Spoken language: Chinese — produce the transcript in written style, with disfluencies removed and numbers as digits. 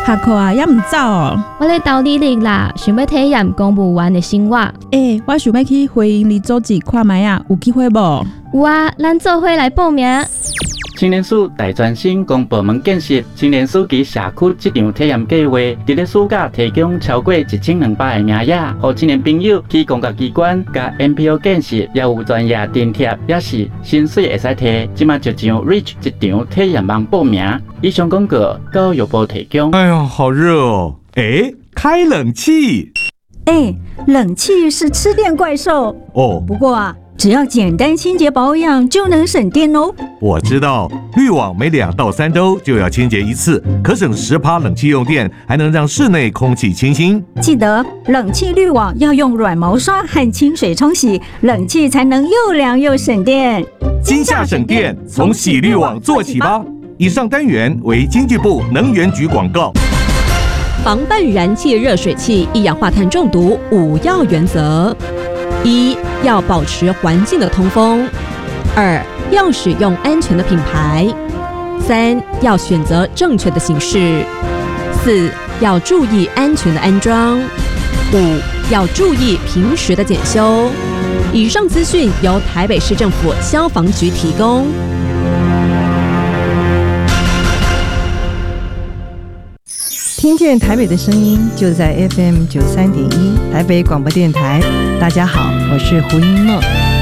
下课啊，也唔走哦。 我来投履历啦，想要体验公务员的生活。 我想要去回营里组织看卖啊，有机会无？ 有啊，咱做伙来报名。 青年署大专生公部门建设青年署及社区这场体验计划，伫咧暑假提供超过1200个名额，予青年朋友去公家机关、甲 NPO 建设，也有专业津贴，也是薪水会使摕。即马就上 Reach 一场体验网报名。以上广告教育部提供。 哎呦，好热哦！开冷气。 冷气是吃电怪兽哦。 不过啊，只要简单清洁保养就能省电哦。 我知道，滤网每2到3周就要清洁一次，可省10%冷气用电，还能让室内空气清新。 记得冷气滤网要用软毛刷和清水冲洗，冷气才能又凉又省电。 今夏省电，从洗滤网做起吧。以上单元为经济部能源局广告。 防范燃气热水器一氧化碳中毒5要原则：1. 要保持环境的通风；2. 要使用安全的品牌；3. 要选择正确的形式；4. 要注意安全的安装；5. 要注意平时的检修。以上资讯由台北市政府消防局提供。 听见台北的声音，就在 FM 93.1台北广播电台。大家好，我是胡因梦。